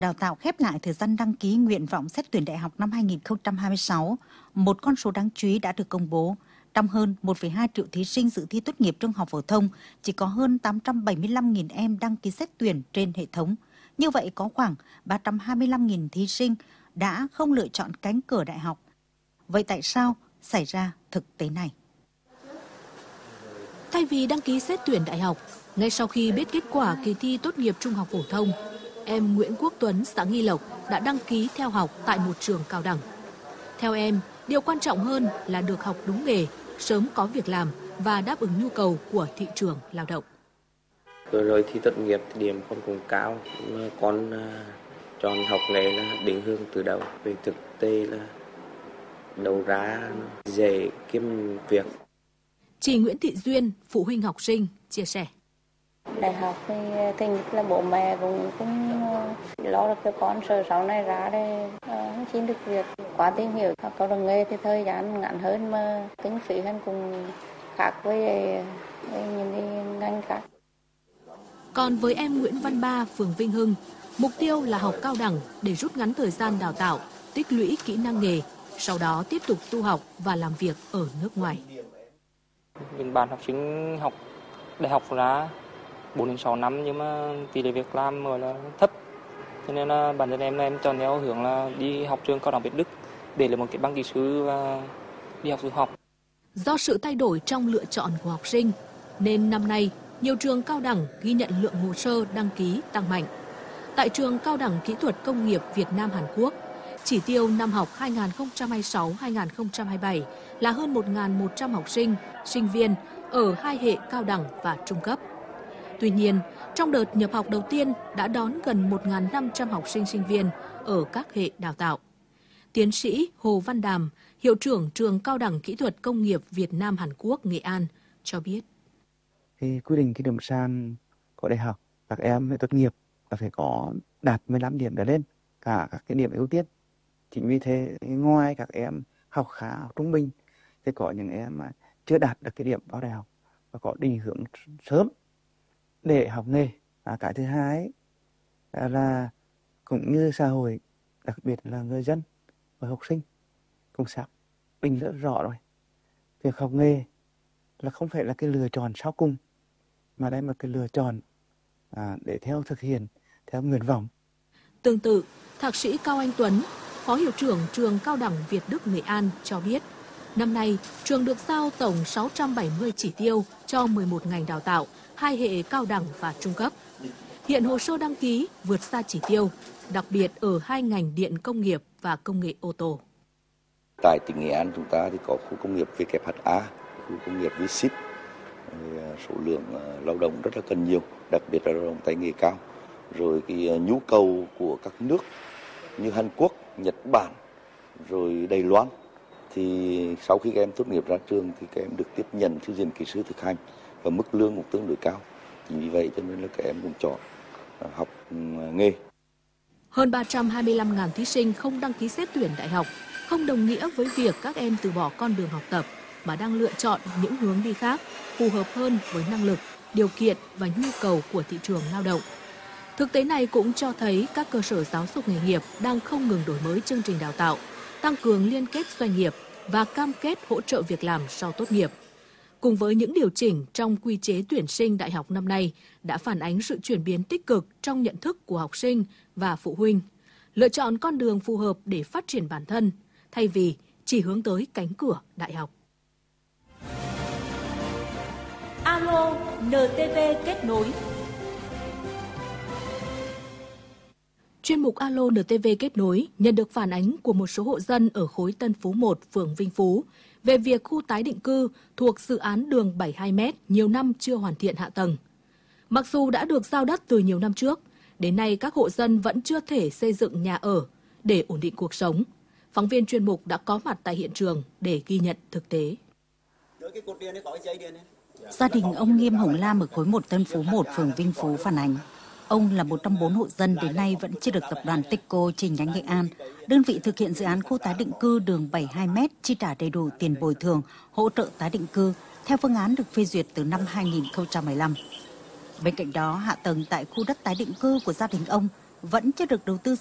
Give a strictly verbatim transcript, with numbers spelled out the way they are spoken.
Đào tạo khép lại thời gian đăng ký nguyện vọng xét tuyển đại học năm hai nghìn không trăm hai mươi sáu, một con số đáng chú ý đã được công bố. Trong hơn một phẩy hai triệu thí sinh dự thi tốt nghiệp trung học phổ thông, chỉ có hơn tám trăm bảy mươi lăm nghìn em đăng ký xét tuyển trên hệ thống. Như vậy có khoảng ba trăm hai mươi lăm nghìn thí sinh đã không lựa chọn cánh cửa đại học. Vậy tại sao xảy ra thực tế này? Thay vì đăng ký xét tuyển đại học, ngay sau khi biết kết quả kỳ thi tốt nghiệp trung học phổ thông, em Nguyễn Quốc Tuấn, xã Nghi Lộc đã đăng ký theo học tại một trường cao đẳng. Theo em, điều quan trọng hơn là được học đúng nghề, sớm có việc làm và đáp ứng nhu cầu của thị trường lao động. Vừa rồi thi tốt nghiệp thì điểm con cũng cao, mà con uh, chọn học nghề là định hướng từ đầu. Về thực tế là đầu ra dễ kiếm việc. Chị Nguyễn Thị Duyên, phụ huynh học sinh, chia sẻ. Đại học thì thứ nhất là bố mẹ cũng cũng lo được cho con, sợ sau này ra để không xin được việc. Quá tìm hiểu học cao đẳng nghề thì thời gian ngắn hơn mà kinh phí hơn cũng khác với, với những cái ngành khác. Còn với em Nguyễn Văn Ba, phường Vinh Hưng, mục tiêu là học cao đẳng để rút ngắn thời gian đào tạo, tích lũy kỹ năng nghề, sau đó tiếp tục du học và làm việc ở nước ngoài. Những bạn học sinh học đại học ra bốn đến sáu năm nhưng mà tỷ lệ việc làm rồi là thấp. Cho nên là bản thân em là em chọn theo hướng là đi học trường cao đẳng Việt Đức để lấy một cái bằng kỹ sư và đi học du học. Do sự thay đổi trong lựa chọn của học sinh, nên năm nay nhiều trường cao đẳng ghi nhận lượng hồ sơ đăng ký tăng mạnh. Tại trường Cao đẳng Kỹ thuật Công nghiệp Việt Nam Hàn Quốc, chỉ tiêu năm học hai nghìn không trăm hai mươi sáu hai nghìn không trăm hai mươi bảy là hơn một nghìn một trăm học sinh, sinh viên ở hai hệ cao đẳng và trung cấp. Tuy nhiên, trong đợt nhập học đầu tiên đã đón gần một nghìn năm trăm học sinh sinh viên ở các hệ đào tạo. Tiến sĩ Hồ Văn Đàm, hiệu trưởng trường Cao đẳng Kỹ thuật Công nghiệp Việt Nam Hàn Quốc Nghệ An cho biết. Thì quy định cái điểm sàn của đại học, các em tốt nghiệp là phải có đạt mười lăm điểm trở lên, cả các cái điểm ưu tiên. Chính vì thế, ngoài các em học khá, học trung bình, thì có những em mà chưa đạt được cái điểm vào đại học và có định hướng sớm để học nghề. À, cái thứ hai là cũng như xã hội, đặc biệt là người dân và học sinh cũng xác định rất rõ rồi. Việc học nghề là không phải là cái lựa chọn sau cùng, mà đây là cái lựa chọn à, để theo thực hiện, theo nguyện vọng. Tương tự, Thạc sĩ Cao Anh Tuấn, Phó Hiệu trưởng trường Cao đẳng Việt Đức Nghệ An cho biết, năm nay trường được giao tổng sáu trăm bảy mươi chỉ tiêu cho mười một ngành đào tạo, hai hệ cao đẳng và trung cấp. Hiện hồ sơ đăng ký vượt xa chỉ tiêu, đặc biệt ở hai ngành điện công nghiệp và công nghệ ô tô. Tại tỉnh Nghệ An chúng ta thì có khu công nghiệp vê kép hát a, khu công nghiệp vê xê i pê, số lượng lao động rất là cần nhiều, đặc biệt là lao động tay nghề cao. Rồi cái nhu cầu của các nước như Hàn Quốc, Nhật Bản, rồi Đài Loan, thì sau khi các em tốt nghiệp ra trường thì các em được tiếp nhận thư viện kỹ sư thực hành và mức lương cũng tương đối cao. Chính vì vậy cho nên là các em cũng chọn học nghề. Hơn ba trăm hai mươi lăm nghìn thí sinh không đăng ký xét tuyển đại học, không đồng nghĩa với việc các em từ bỏ con đường học tập mà đang lựa chọn những hướng đi khác, phù hợp hơn với năng lực, điều kiện và nhu cầu của thị trường lao động. Thực tế này cũng cho thấy các cơ sở giáo dục nghề nghiệp đang không ngừng đổi mới chương trình đào tạo, tăng cường liên kết doanh nghiệp và cam kết hỗ trợ việc làm sau tốt nghiệp. Cùng với những điều chỉnh trong quy chế tuyển sinh đại học năm nay đã phản ánh sự chuyển biến tích cực trong nhận thức của học sinh và phụ huynh, lựa chọn con đường phù hợp để phát triển bản thân, thay vì chỉ hướng tới cánh cửa đại học. Alo en tê vê kết nối. Chuyên mục Alo en tê vê kết nối nhận được phản ánh của một số hộ dân ở khối Tân Phú một, phường Vinh Phú về việc khu tái định cư thuộc dự án đường bảy mươi hai mét nhiều năm chưa hoàn thiện hạ tầng. Mặc dù đã được giao đất từ nhiều năm trước, đến nay các hộ dân vẫn chưa thể xây dựng nhà ở để ổn định cuộc sống. Phóng viên chuyên mục đã có mặt tại hiện trường để ghi nhận thực tế. Gia đình ông Nghiêm Hồng Lam ở khối một Tân Phú một, phường Vinh Phú phản ánh. Ông là một trong bốn hộ dân đến nay vẫn chưa được tập đoàn Techco chi nhánh Nghệ An, đơn vị thực hiện dự án khu tái định cư đường bảy mươi hai mét chi trả đầy đủ tiền bồi thường, hỗ trợ tái định cư theo phương án được phê duyệt từ năm hai nghìn không trăm mười lăm. Bên cạnh đó, hạ tầng tại khu đất tái định cư của gia đình ông vẫn chưa được đầu tư